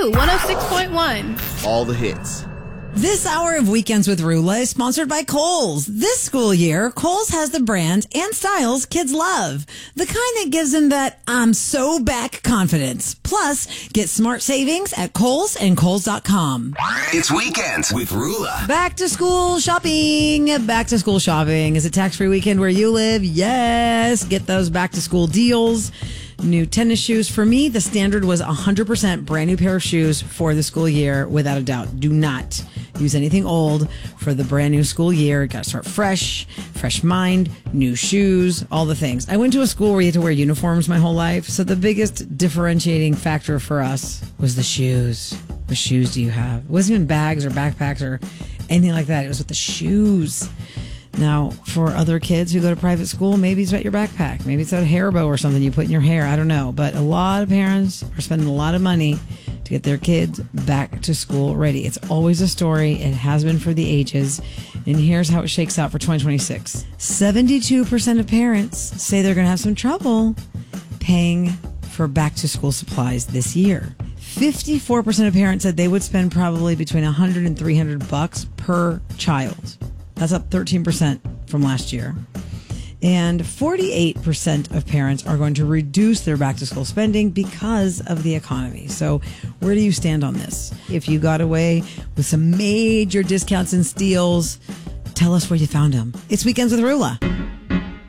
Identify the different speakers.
Speaker 1: New 106.1.
Speaker 2: All the hits.
Speaker 3: This hour of Weekends with Rula is sponsored by Kohl's. This school year, Kohl's has the brands and styles kids love. The kind that gives them that I'm so back confidence. Plus, get smart savings at Kohl's and Kohl's.com.
Speaker 4: It's Weekends with Rula.
Speaker 3: Back to school shopping. Back to school shopping. Is it tax-free weekend where you live? Yes. Get those back to school deals. New tennis shoes. For me, the standard was 100% brand new pair of shoes for the school year, without a doubt. Do not use anything old for the brand new school year. Got to start fresh mind, new shoes, all the things. I went to a school where you had to wear uniforms my whole life, so the biggest differentiating factor for us was the shoes. What shoes do you have? It wasn't even bags or backpacks or anything like that. It was with the shoes. Now, for other kids who go to private school, maybe it's about your backpack. Maybe it's a hair bow or something you put in your hair. I don't know. But a lot of parents are spending a lot of money to get their kids back to school ready. It's always a story. It has been for the ages. And here's how it shakes out for 2026. 72% of parents say they're going to have some trouble paying for back to school supplies this year. 54% of parents said they would spend probably between $100 and $300 per child. That's up 13% from last year. And 48% of parents are going to reduce their back to school spending because of the economy. So where do you stand on this? If you got away with some major discounts and steals, tell us where you found them. It's Weekends with Rula.